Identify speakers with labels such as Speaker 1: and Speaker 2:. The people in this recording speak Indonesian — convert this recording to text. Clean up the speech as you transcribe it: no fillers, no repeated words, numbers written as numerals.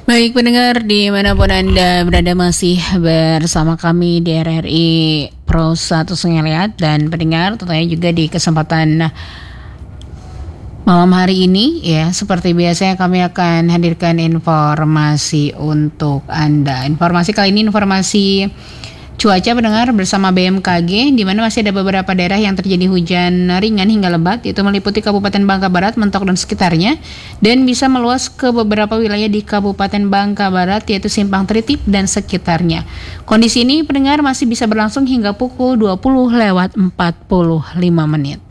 Speaker 1: Baik pendengar dimanapun Anda berada masih bersama kami di RRI Pro 1 Sengeliat. Dan pendengar tentunya juga di kesempatan malam hari ini ya, seperti biasanya kami akan hadirkan informasi untuk Anda. Informasi kali ini informasi cuaca pendengar bersama BMKG, di mana masih ada beberapa daerah yang terjadi hujan ringan hingga lebat, itu meliputi Kabupaten Bangka Barat, Mentok dan sekitarnya, dan bisa meluas ke beberapa wilayah di Kabupaten Bangka Barat, yaitu Simpang Tritip dan sekitarnya. Kondisi ini pendengar masih bisa berlangsung hingga pukul 20 lewat 45 menit.